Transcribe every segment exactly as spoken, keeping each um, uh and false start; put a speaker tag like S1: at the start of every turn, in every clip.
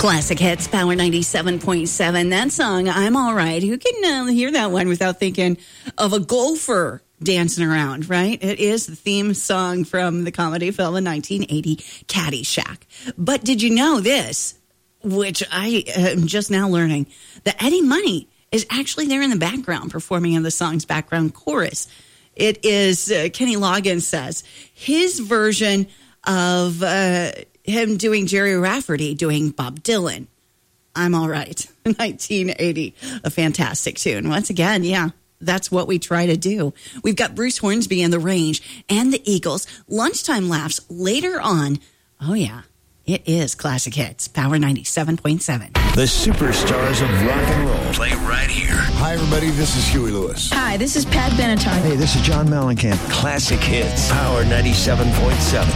S1: Classic Hits, Power ninety-seven point seven. That song, I'm All Right. Who can uh, hear that one without thinking of a golfer dancing around, right? It is the theme song from the comedy film in nineteen eighty, Caddyshack. But did you know this, which I am just now learning, that Eddie Money is actually there in the background performing in the song's background chorus. It is, uh, Kenny Loggins says, his version of uh, him doing Jerry Rafferty doing Bob Dylan. I'm All Right, nineteen eighty, a fantastic tune. Once again, yeah, that's what we try to do. We've got Bruce Hornsby and the Range and the Eagles. Lunchtime laughs later on. Oh, yeah. It is Classic Hits, Power ninety-seven point seven.
S2: The superstars of rock and roll play right here.
S3: Hi, everybody. This is Huey Lewis.
S4: Hi, this is Pat Benatar.
S5: Hey, this is John Mellencamp.
S2: Classic Hits, Power ninety-seven point seven.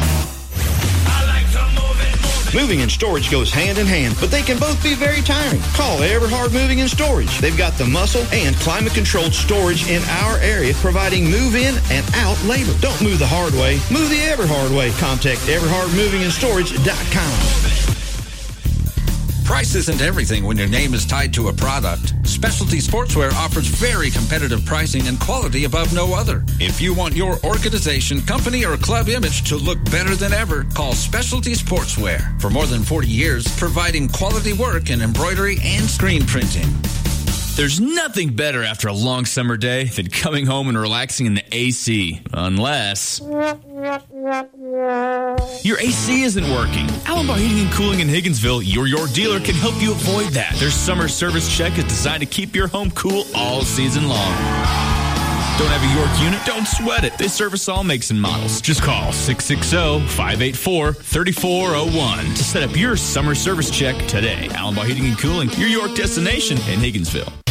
S6: Moving and storage goes hand in hand, but they can both be very tiring. Call Everhard Moving and Storage. They've got the muscle and climate-controlled storage in our area, providing move-in and out labor. Don't move the hard way. Move the Everhard way. Contact everhard moving and storage dot com.
S7: Price isn't everything when your name is tied to a product. Specialty Sportswear offers very competitive pricing and quality above no other. If you want your organization, company, or club image to look better than ever, call Specialty Sportswear. For more than forty years, providing quality work in embroidery and screen printing.
S8: There's nothing better after a long summer day than coming home and relaxing in the A C. Unless your A C isn't working. Allenbar Heating and Cooling in Higginsville, your York dealer, can help you avoid that. Their summer service check is designed to keep your home cool all season long. Don't have a York unit? Don't sweat it. They service all makes and models. Just call six six zero, five eight four, three four zero one to set up your summer service check today. Allenbar Heating and Cooling, your York destination in Higginsville.